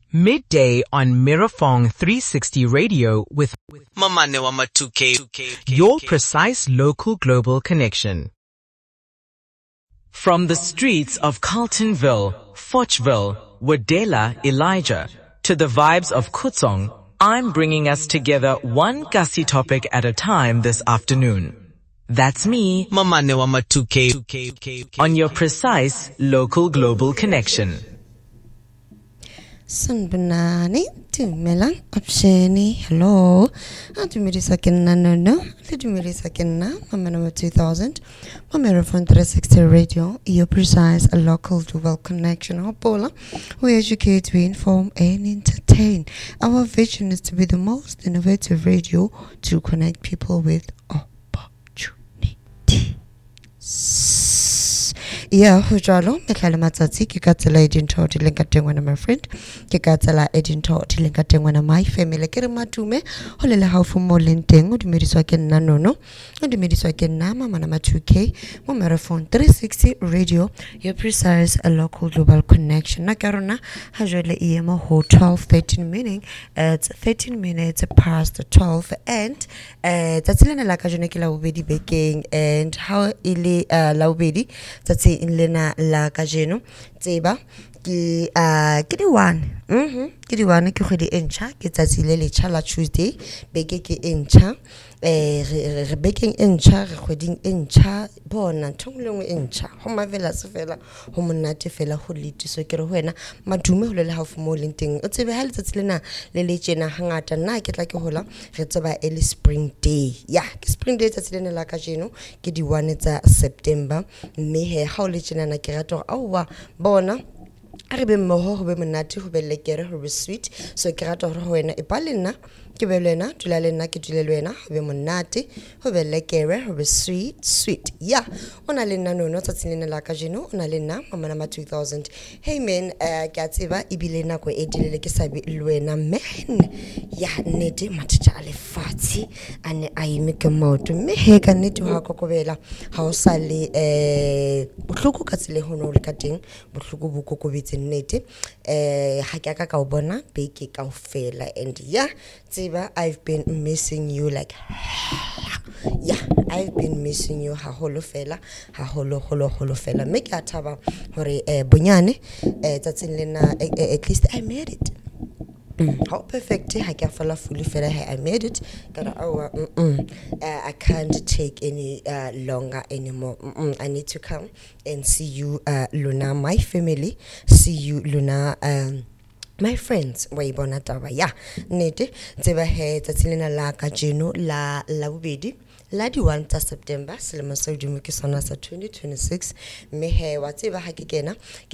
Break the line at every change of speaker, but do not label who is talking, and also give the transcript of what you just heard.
Midday on Mirafong 360 Radio with
Mamane wa ma2K.
your precise local global connection. From the streets of Carltonville, Fochville, Wadela, Elijah, to the vibes of Kutsong, I'm bringing us together one Kasi topic at a time this afternoon. That's me,
Mamane wa ma2K.
on your precise local global connection.
Sanbunani, Timela, Opsheni, hello. Atumiri Sakina, no, Litumiri Sakina, Mamma 2000, Mamerafon 360 Radio, your precise a local dual connection, Hopola. We educate, we inform, and entertain. Our vision is to be the most innovative radio to connect people with opportunity. Yeah, hujalo mekhala matsatsi ke ka tsela edinto dilenga tengwe na my friend ke ka tsela edinto dilenga tengwe na my family ke re matume holela haufu mo lenteng o dumediswa ke nna nono o dumediswa ke nna mama na ma2K mo Mirafong 360 Radio, your precise a local global connection na karona ha jole emo ho 12:13 meaning it's 13 minutes past 12 and tatsilena la ka jone ke la bobedi bekeng and how ile la bobedi tatsi in lena la kajeno tseba ke di one ke di one ke kgwedi entsha ke tsatsi le le chala Tuesday beke ke entsha re bekeng entsha re kgweding entsha bona thongolengwe entsha ho mavela se fela ho monate fela ho litiso ke re ho wena madume ho le haufu mo lenteng o tsebe ha letsatsi lena le le tjena hangata nna ke tla ke hola re tseba early spring day ya ke spring day tsatsi lena la kajeno ke di 1 tsa September mme he ha o le tjena na ke rata wa bona re be mmoho ho be monate ho be lekere ho be sweet so ke rata hore ho wena e ba lena ke be lena tula lena ke tule lena ho be monate ho be lekere ho be sweet ya ona le nna nono tsatsing la ka jeno ona le nna mama na 2000 hey man ke a tseba ibile nako e dilele ke sabe lwena man ya nete matha a le fatsi ane a ime ke moto mme he ka nete ha kokobela ha o sa le bohloko ka tsile ho no le ka teng bohloko bo kokobetse nete ha ke ka o bona beke ka o fela and yeah I've been missing you like yeah I've been missing you ha holo fela me ke a thaba hore bonyane tsatsing lena at least I made it. How perfect ha ke fela fully fela I made it kana I can't take any longer anymore. I need to come and see you Luna, my family, see you Luna, my friends wa ibona taba ya nete tseba he tsatsilena la ka jeno la bobedi la di 1 tsa September selemo sa dumo ke sona sa 2026 mme he wa tseba ha ke kena